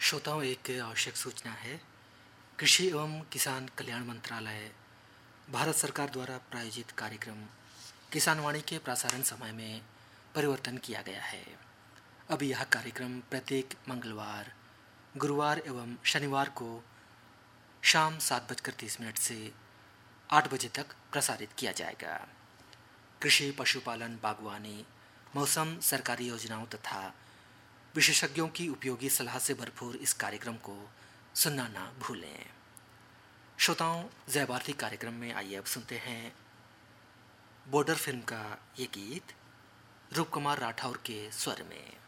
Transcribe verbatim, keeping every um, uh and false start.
श्रोताओं, एक आवश्यक सूचना है। कृषि एवं किसान कल्याण मंत्रालय, भारत सरकार द्वारा प्रायोजित कार्यक्रम किसान वाणी के प्रसारण समय में परिवर्तन किया गया है। अब यह कार्यक्रम प्रत्येक मंगलवार, गुरुवार एवं शनिवार को शाम सात बजकर तीस मिनट से आठ बजे तक प्रसारित किया जाएगा। कृषि, पशुपालन, बागवानी, मौसम, सरकारी योजनाओं तथा विशेषज्ञों की उपयोगी सलाह से भरपूर इस कार्यक्रम को सुनना ना भूलें। श्रोताओं, जय भारती कार्यक्रम में आइए अब सुनते हैं बॉर्डर फिल्म का ये गीत रूप कुमार राठौर के स्वर में।